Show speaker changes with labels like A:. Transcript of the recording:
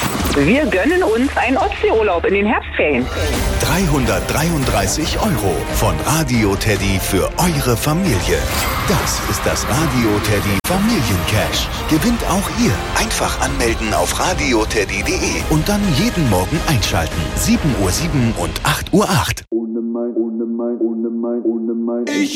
A: Wir gönnen uns einen Ostseeurlaub in den Herbstferien.
B: 333 € von Radio Teddy für eure Familie. Das ist das Radio Teddy Familiencash. Gewinnt auch ihr. Einfach anmelden auf radioteddy.de und dann jeden Morgen einschalten. 7:07 Uhr und 8:08 Uhr.